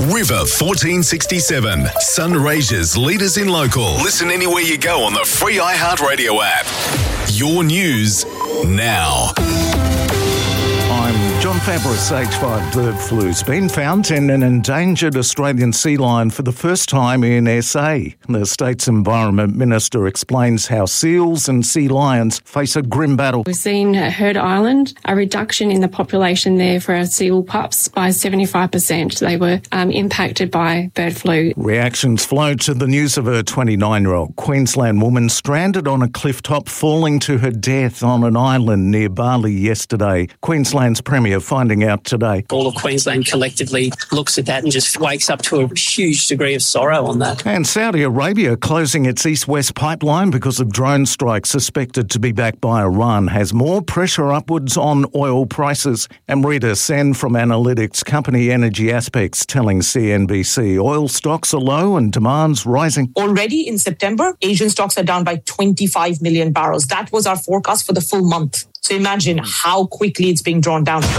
River 1467. Sunraysia's leaders in local. Listen anywhere you go on the free iHeartRadio app. Your news now. I'm John Fabris. H5 bird flu's been found in an endangered Australian sea lion for the first time in SA. The state's Environment Minister explains how seals and sea lions face a grim battle. We've seen at Heard Island a reduction in the population there for our seal pups by 75%. They were impacted by bird flu. Reactions flow to the news of a 29-year-old Queensland woman stranded on a cliff top, falling to her death on an island near Bali yesterday. Queensland's Premier finding out today. All of Queensland collectively looks at that and just wakes up to a huge degree of sorrow on that. And Saudi Arabia closing its east-west pipeline because of drone strikes suspected to be backed by Iran has more pressure upwards on oil prices. And Rita Sen from analytics company Energy Aspects telling CNBC oil stocks are low and demand's rising. Already in September, Asian stocks are down by 25 million barrels. That was our forecast for the full month. So imagine how quickly it's being drawn down.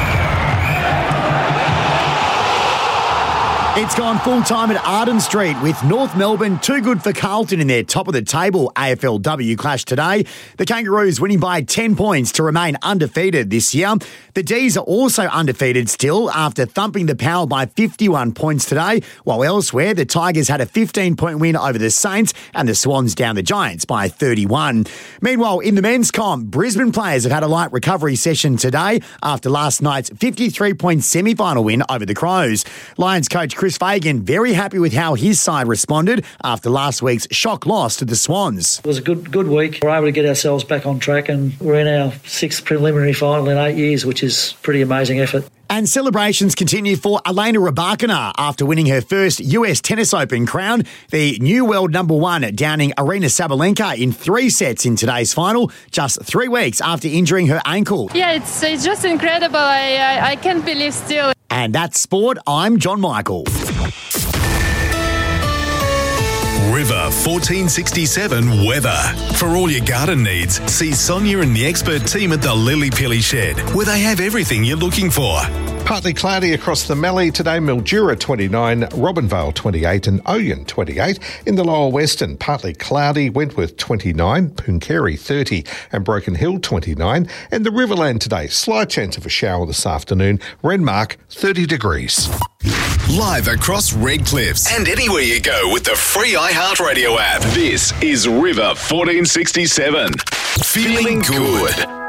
It's gone full-time at Arden Street with North Melbourne too good for Carlton in their top-of-the-table AFLW clash today. The Kangaroos winning by 10 points to remain undefeated this year. The D's are also undefeated still after thumping the Power by 51 points today, while elsewhere the Tigers had a 15-point win over the Saints and the Swans down the Giants by 31. Meanwhile, in the men's comp, Brisbane players have had a light recovery session today after last night's 53-point semi-final win over the Crows. Lions coach Chris Fagan very happy with how his side responded after last week's shock loss to the Swans. It was a good week. We're able to get ourselves back on track and we're in our 6th preliminary final in 8 years, which is pretty amazing effort. And celebrations continue for Elena Rybakina after winning her first US Tennis Open crown. The new world number one downing Aryna Sabalenka in 3 sets in today's final, just 3 weeks after injuring her ankle. Yeah, it's just incredible. I can't believe still. And that's sport. I'm John Michael. River 1467 weather. For all your garden needs, see Sonia and the expert team at the Lily Pilly Shed, where they have everything you're looking for. Partly cloudy across the Mallee today. Mildura 29, Robinvale 28 and Oyen 28. In the lower western, partly cloudy. Wentworth 29, Pooncarie 30 and Broken Hill 29. And the Riverland today, slight chance of a shower this afternoon. Renmark 30 degrees. Live across Red Cliffs and anywhere you go with the free iHeartRadio app. This is River 1467. Feeling good.